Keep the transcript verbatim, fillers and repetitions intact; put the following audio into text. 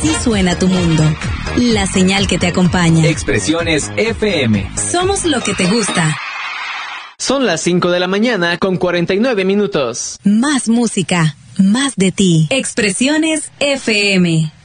Así suena tu mundo. La señal que te acompaña. Expresiones F M. Somos lo que te gusta. Son las cinco de la mañana con cuarenta y nueve minutos. Más música, más de ti. Expresiones F M.